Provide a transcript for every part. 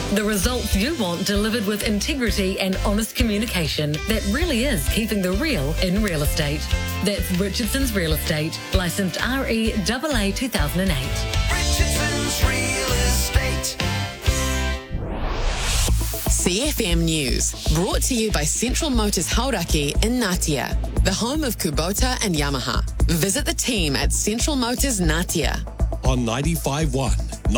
The results you want delivered with integrity and honest communication that really is keeping the real in real estate. That's Richardson's Real Estate, licensed REAA 2008. Richardson's Real Estate. CFM News, brought to you by Central Motors Hauraki in Ngatea, the home of Kubota and Yamaha. Visit the team at Central Motors Ngatea. On 95.1,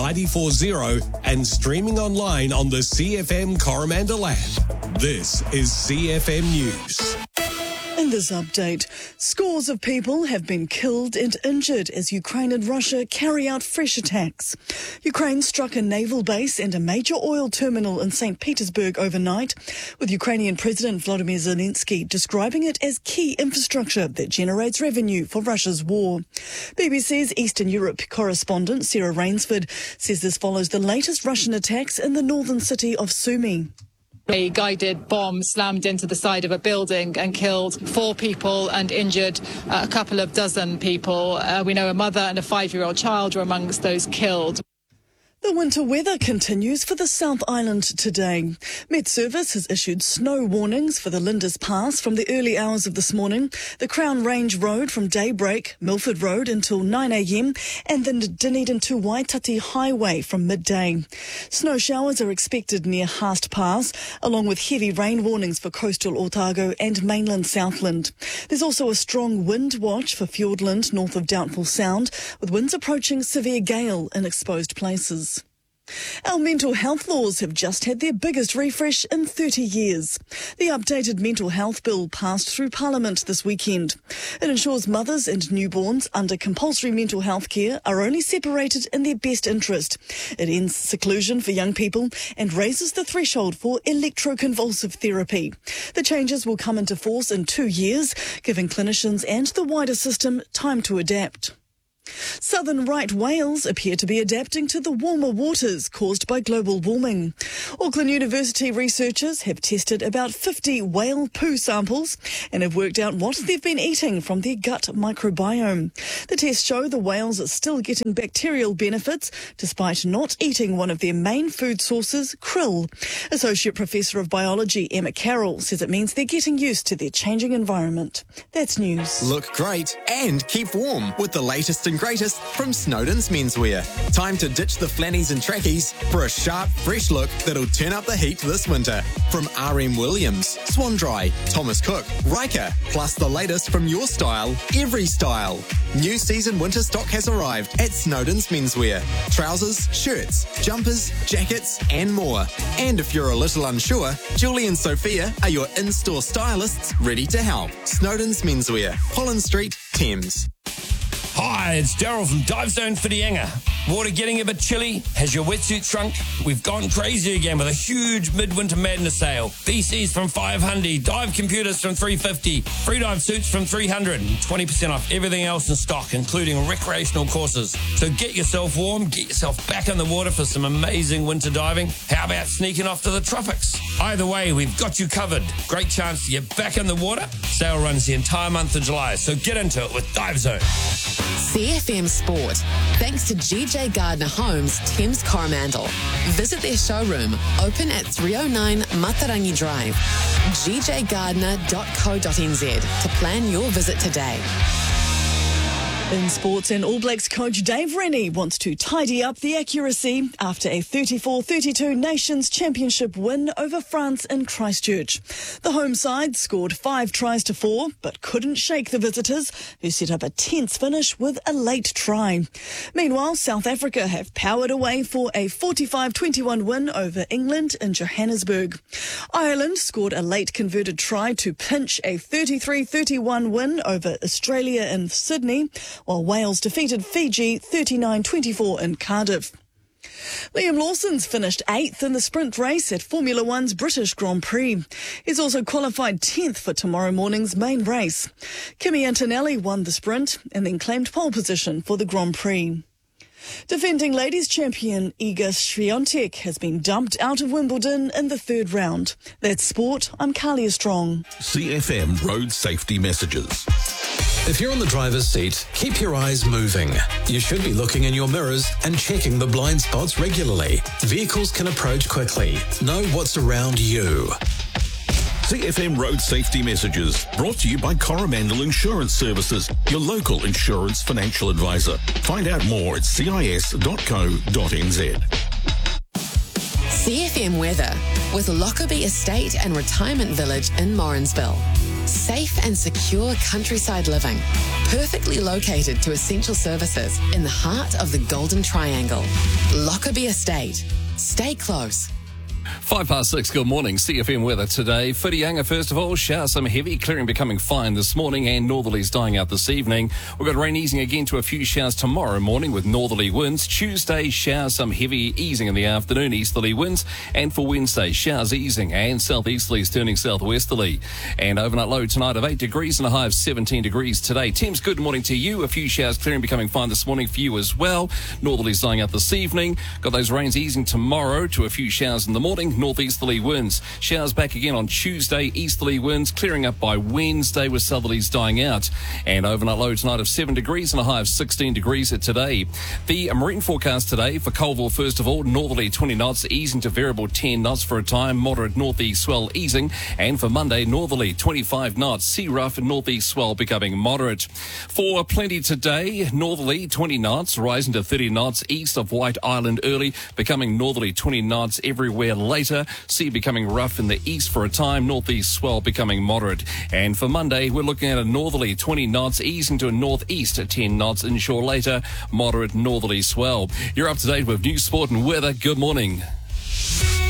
94.0 and streaming online on the CFM Coromandel app. This is CFM News. In this update, scores of people have been killed and injured as Ukraine and Russia carry out fresh attacks. Ukraine struck a naval base and a major oil terminal in St. Petersburg overnight, with Ukrainian President Volodymyr Zelensky describing it as key infrastructure that generates revenue for Russia's war. BBC's Eastern Europe correspondent Sarah Rainsford says this follows the latest Russian attacks in the northern city of Sumy. A guided bomb slammed into the side of a building and killed 4 people and injured a couple of dozen people. We know a mother and a 5-year-old child were amongst those killed. The winter weather continues for the South Island today. Met Service has issued snow warnings for the Lindis Pass from the early hours of this morning, the Crown Range Road from daybreak, Milford Road until 9 a.m, and the Dunedin to Waitati Highway from midday. Snow showers are expected near Haast Pass, along with heavy rain warnings for coastal Otago and mainland Southland. There's also a strong wind watch for Fiordland north of Doubtful Sound, with winds approaching severe gale in exposed places. Our mental health laws have just had their biggest refresh in 30 years. The updated mental health bill passed through Parliament this weekend. It ensures mothers and newborns under compulsory mental health care are only separated in their best interest. It ends seclusion for young people and raises the threshold for electroconvulsive therapy. The changes will come into force in 2 years, giving clinicians and the wider system time to adapt. Southern right whales appear to be adapting to the warmer waters caused by global warming. Auckland University researchers have tested about 50 whale poo samples and have worked out what they've been eating from their gut microbiome. The tests show the whales are still getting bacterial benefits despite not eating one of their main food sources, krill. Associate Professor of Biology Emma Carroll says it means they're getting used to their changing environment. That's news. Look great and keep warm with the latest and greatest from Snowden's Menswear. Time to ditch the flannies and trackies for a sharp, fresh look that'll turn up the heat this winter. From RM Williams, Swan Dry, Thomas Cook, Riker, plus the latest from your style, every style. New season winter stock has arrived at Snowden's Menswear. Trousers, shirts, jumpers, jackets and more. And if you're a little unsure, Julie and Sophia are your in-store stylists ready to help. Snowden's Menswear, Holland Street, Thames. Hi, it's Daryl from Dive Zone Whitianga. Water getting a bit chilly? Has your wetsuit shrunk? We've gone crazy again with a huge midwinter madness sale. VCs from $500, dive computers from $350, free dive suits from $300, and 20% off everything else in stock, including recreational courses. So get yourself warm, get yourself back in the water for some amazing winter diving. How about sneaking off to the tropics? Either way, we've got you covered. Great chance to get back in the water. Sale runs the entire month of July, so get into it with Dive Zone. CFM Sport, thanks to GJ Gardner Homes, Thames Coromandel. Visit their showroom, open at 309 Matarangi Drive. gjgardner.co.nz to plan your visit today. In sports, and All Blacks coach Dave Rennie wants to tidy up the accuracy after a 34-32 Nations Championship win over France in Christchurch. The home side scored 5 tries to 4, but couldn't shake the visitors, who set up a tense finish with a late try. Meanwhile, South Africa have powered away for a 45-21 win over England in Johannesburg. Ireland scored a late converted try to pinch a 33-31 win over Australia in Sydney, while Wales defeated Fiji 39-24 in Cardiff. Liam Lawson's finished 8th in the sprint race at Formula One's British Grand Prix. He's also qualified 10th for tomorrow morning's main race. Kimi Antonelli won the sprint and then claimed pole position for the Grand Prix. Defending ladies champion Iga Swiatek has been dumped out of Wimbledon in the 3rd round. That's sport. I'm Kalia Strong. CFM Road Safety Messages. If you're in the driver's seat, keep your eyes moving. You should be looking in your mirrors and checking the blind spots regularly. Vehicles can approach quickly. Know what's around you. CFM Road Safety Messages, brought to you by Coromandel Insurance Services, your local insurance financial advisor. Find out more at cis.co.nz. CFM weather with Lockerbie Estate and Retirement Village in Morrinsville. Safe and secure countryside living, perfectly located to essential services in the heart of the Golden Triangle. Lockerbie Estate. Stay close. 6:05, good morning. CFM weather today. Whitianga, first of all, showers, some heavy, clearing becoming fine this morning and northerlies dying out this evening. We've got rain easing again to a few showers tomorrow morning with northerly winds. Tuesday, showers, some heavy easing in the afternoon, easterly winds. And for Wednesday, showers easing and southeasterlies turning southwesterly. And overnight low tonight of 8 degrees and a high of 17 degrees today. Thames, good morning to you. A few showers clearing becoming fine this morning for you as well. Northerlies dying out this evening. Got those rains easing tomorrow to a few showers in the morning. Northeasterly winds. Showers back again on Tuesday. Easterly winds clearing up by Wednesday with southerlies dying out. And overnight low tonight of 7 degrees and a high of 16 degrees today. The marine forecast today for Colville, first of all, northerly 20 knots, easing to variable 10 knots for a time. Moderate northeast swell easing. And for Monday, northerly 25 knots. Sea rough and northeast swell becoming moderate. For plenty today, northerly 20 knots, rising to 30 knots east of White Island early, becoming northerly 20 knots everywhere later. Sea becoming rough in the east for a time, northeast swell becoming moderate. And for Monday, we're looking at a northerly 20 knots, easing to a northeast at 10 knots inshore later, moderate northerly swell. You're up to date with news, sport and weather. Good morning.